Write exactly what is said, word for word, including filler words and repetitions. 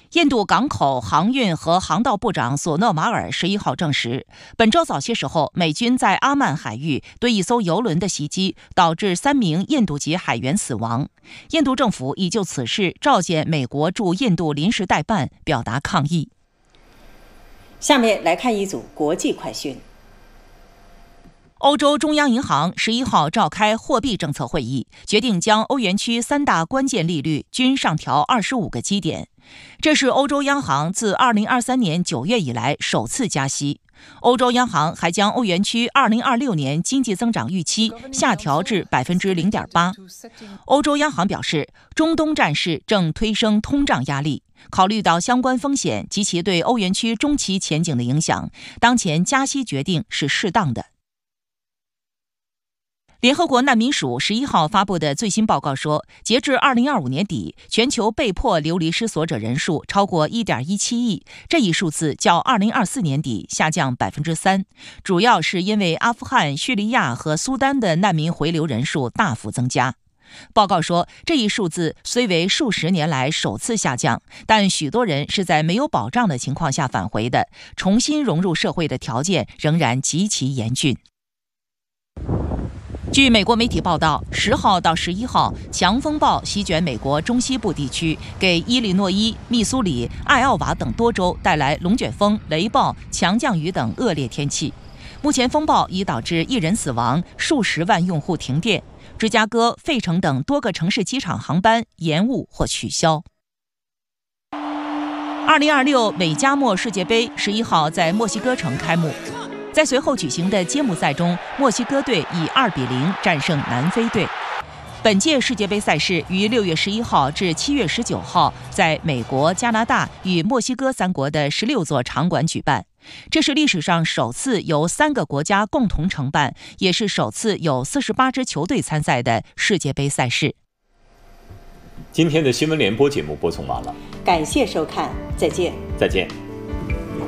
印度港口航运和航道部长索诺马尔十一号证实，本周早些时候，美军在阿曼海域对一艘油轮的袭击，导致三名印度籍海员死亡。印度政府已就此事召见美国驻印度临时代办，表达抗议。 下面来看一组国际快讯。 欧洲中央银行十一号召开货币政策会议，决定将欧元区三大关键利率均上调二十五个基点。这是欧洲央行自二零二三年九月以来首次加息。欧洲央行还将欧元区二零二六年经济增长预期下调至百分之零点八。欧洲央行表示，中东战事正推升通胀压力，考虑到相关风险及其对欧元区中期前景的影响，当前加息决定是适当的。联合国难民署十一号发布的最新报告说，截至二零二五年底，全球被迫流离失所者人数超过一点一七亿，这一数字较二零二四年底下降百分之三，主要是因为阿富汗、叙利亚和苏丹的难民回流人数大幅增加。报告说，这一数字虽为数十年来首次下降，但许多人是在没有保障的情况下返回的，重新融入社会的条件仍然极其严峻。据美国媒体报道，十号到十一号，强风暴席卷美国中西部地区，给伊利诺伊、密苏里、艾奥瓦等多州带来龙卷风、雷暴、强降雨等恶劣天气。目前风暴已导致一人死亡，数十万用户停电。芝加哥、费城等多个城市机场航班延误或取消。二零二六美加墨世界杯十一号在墨西哥城开幕。在随后举行的揭幕赛中，墨西哥队以二比零战胜南非队。本届世界杯赛事于六月十一号至七月十九号在美国、加拿大与墨西哥三国的十六座场馆举办，这是历史上首次由三个国家共同承办，也是首次有四十八支球队参赛的世界杯赛事。 今天的新闻联播节目播送完了， 感谢收看，再见。 再见。